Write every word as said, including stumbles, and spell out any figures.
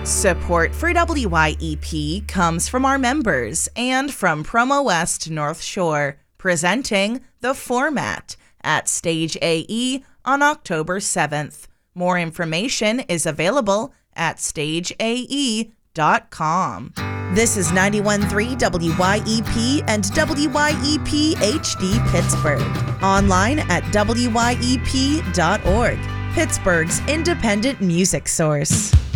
Support for W Y E P comes from our members and from Promo West North Shore, presenting The Format at Stage A E on October seventh. More information is available at stage a e dot com. This is ninety-one point three W Y E P and W Y E P H D Pittsburgh. Online at W Y E P dot org, Pittsburgh's independent music source.